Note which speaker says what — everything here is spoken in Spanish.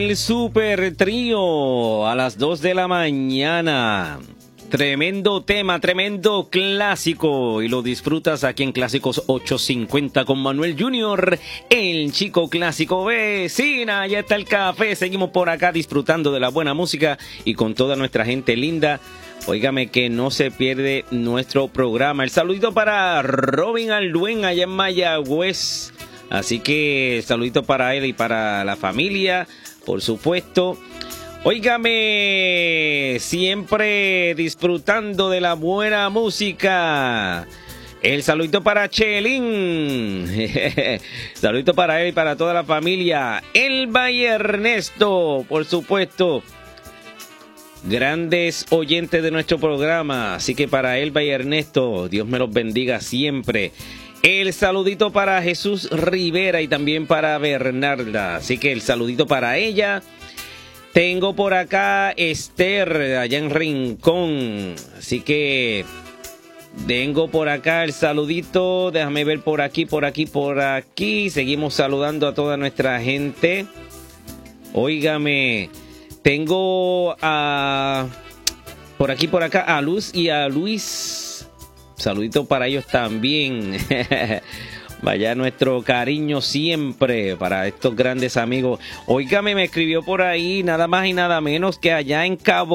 Speaker 1: El super trío a las 2 de la mañana. Tremendo tema, tremendo clásico. Y lo disfrutas aquí en Clásicos 850 con Manuel Junior, el chico clásico. Vecina, ya está el café. Seguimos por acá disfrutando de la buena música y con toda nuestra gente linda. Óigame que no se pierde nuestro programa. El saludito para Robin Alduen allá en Mayagüez. Así que saludito para él y para la familia, por supuesto. Óigame, siempre disfrutando de la buena música. El saludito para Chelín. Saludito para él y para toda la familia. Elba y Ernesto, por supuesto. Grandes oyentes de nuestro programa. Así que para Elba y Ernesto, Dios me los bendiga siempre. El saludito para Jesús Rivera y también para Bernarda. Así que el saludito para ella. Tengo por acá Esther, allá en Rincón. Así que tengo por acá el saludito. Déjame ver por aquí, por aquí, por aquí. Seguimos saludando a toda nuestra gente. Óigame, tengo por aquí, por acá, a Luz y a Luis. Saludito para ellos también. Vaya nuestro cariño siempre para estos grandes amigos. Óigame, me escribió por ahí nada más y nada menos que allá en Cabo